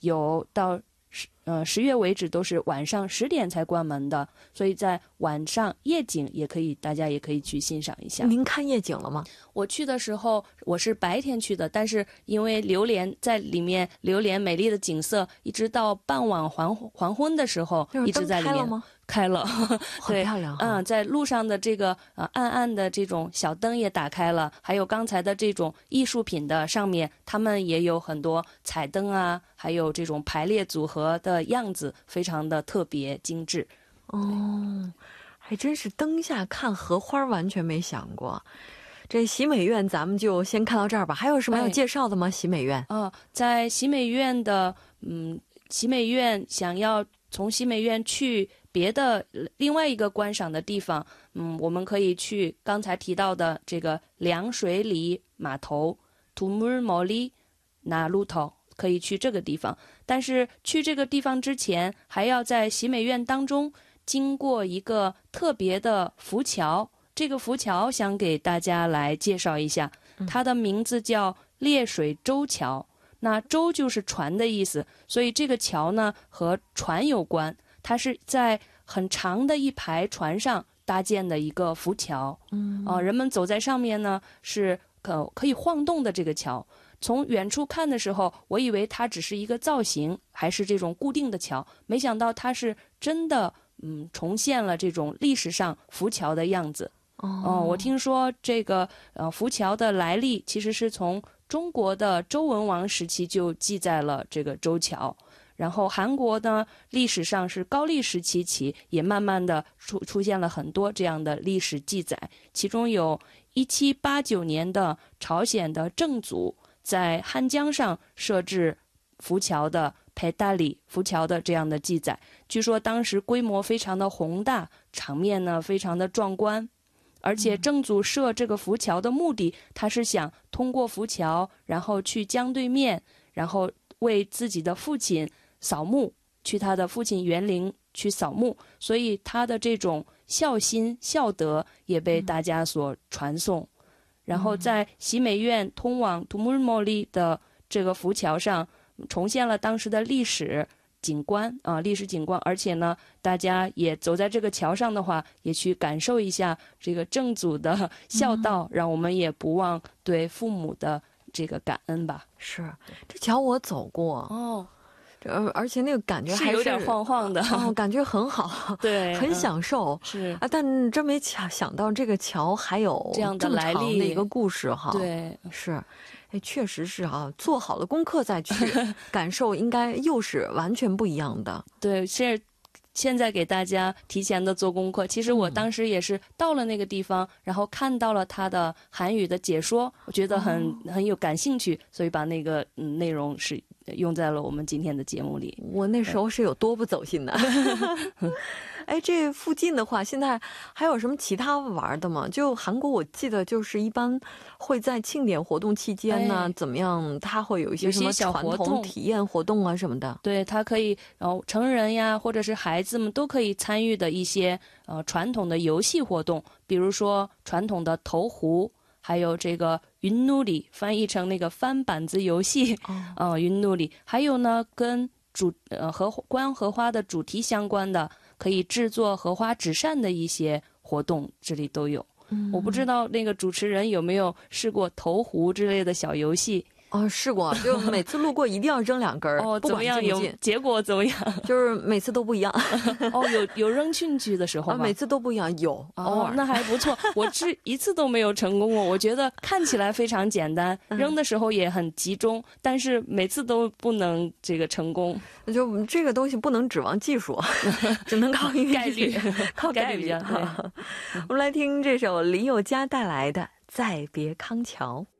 有到10月为止都是晚上10点才关门的，所以在晚上夜景也可以，大家也可以去欣赏一下。 您看夜景了吗？ 我去的时候我是白天去的，但是因为流连在里面，流连美丽的景色，一直到傍晚黄昏的时候一直在里面。开了很漂亮。 在路上的这个暗暗的这种小灯也打开了，还有刚才的这种艺术品的上面，他们也有很多彩灯啊，还有这种排列组合的样子，非常的特别精致。 还真是灯下看荷花完全没想过。这喜美院咱们就先看到这儿吧，还有什么要介绍的吗？喜美院在喜美院的喜美院想要从喜美院去别的另外一个观赏的地方，我们可以去刚才提到的这个凉水里码头 두물머리 나루터， 可以去这个地方。但是去这个地方之前，还要在喜美院当中经过一个特别的浮桥，这个浮桥想给大家来介绍一下，它的名字叫烈水舟桥。那舟就是船的意思，所以这个桥呢和船有关，它是在很长的一排船上搭建的一个浮桥。人们走在上面呢是可以晃动的这个桥。从远处看的时候，我以为它只是一个造型，还是这种固定的桥，没想到它是真的重现了这种历史上浮桥的样子。我听说这个浮桥的来历其实是从中国的周文王时期就记载了这个舟桥，然后韩国呢历史上是高丽时期起也慢慢的出现了很多这样的历史记载，其中有1789年的朝鲜的正祖在汉江上设置浮桥的佩达里浮桥的这样的记载，据说当时规模非常的宏大，场面呢非常的壮观。而且正祖设这个浮桥的目的，他是想通过浮桥然后去江对面，然后为自己的父亲扫墓，去他的父亲园陵去扫墓，所以他的这种孝心孝德也被大家所传颂。然后在喜美院通往두물머리的这个浮桥上重现了当时的历史景观，而且呢大家也走在这个桥上的话，也去感受一下这个正祖的孝道，让我们也不忘对父母的这个感恩吧。 是，这桥我走过而且那个感觉还是有点晃晃的感觉很好，对，很享受。 是但真没想到这个桥还有这样的来历的一个故事哈。 对， 是，确实是做好了功课再去感受，应该又是完全不一样的。 对，现在给大家提前的做功课，其实我当时也是到了那个地方，然后看到了他的韩语的解说，我觉得很有感兴趣，所以把那个内容是用在了我们今天的节目里。 我那时候是有多不走心的。这附近的话现在还有什么其他玩的吗？就韩国我记得就是一般会在庆典活动期间呢怎么样，它会有一些什么传统体验活动啊什么的。 对，它可以成人呀或者是孩子们都可以参与的一些传统的游戏活动，比如说传统的投壶，还有这个云努里，翻译成那个翻板子游戏云努里，还有呢跟观荷花的主题相关的，可以制作荷花纸扇的一些活动，这里都有。我不知道那个主持人有没有试过投壶之类的小游戏。 试过，就每次路过一定要扔2根不管近不近。 结果怎么样？ 就是每次都不一样。 有扔进去的时候吗？ 每次都不一样，有偶尔。 那还不错。我一次都没有成功过。我觉得看起来非常简单，扔的时候也很集中，但是每次都不能这个成功。 就这个东西不能指望技术，只能靠概率， 靠概率。我们来听这首林宥嘉带来的《再别康桥》。